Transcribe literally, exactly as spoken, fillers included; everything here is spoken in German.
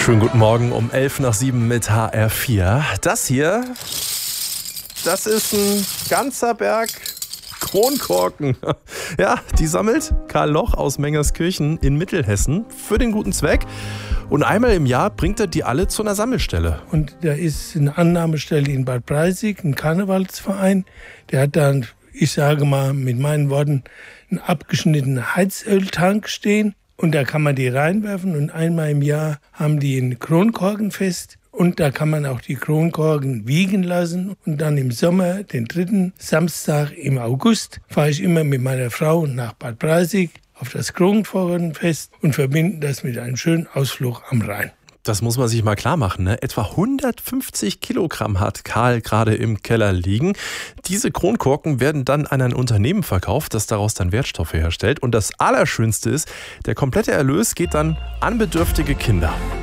Schönen guten Morgen um elf nach sieben mit H R vier. Das hier, das ist ein ganzer Berg Kronkorken. Ja, die sammelt Karl Loch aus Mengerskirchen in Mittelhessen für den guten Zweck. Und einmal im Jahr bringt er die alle zu einer Sammelstelle. Und da ist eine Annahmestelle in Bad Breisig, ein Karnevalsverein. Der hat dann, ich sage mal mit meinen Worten, einen abgeschnittenen Heizöltank stehen. Und da kann man die reinwerfen und einmal im Jahr haben die ein Kronkorkenfest. Und da kann man auch die Kronkorken wiegen lassen. Und dann im Sommer, den dritten Samstag im August, fahre ich immer mit meiner Frau nach Bad Breisig auf das Kronkorkenfest und verbinden das mit einem schönen Ausflug am Rhein. Das muss man sich mal klar machen, ne? Etwa hundertfünfzig Kilogramm hat Karl gerade im Keller liegen. Diese Kronkorken werden dann an ein Unternehmen verkauft, das daraus dann Wertstoffe herstellt. Und das Allerschönste ist, der komplette Erlös geht dann an bedürftige Kinder.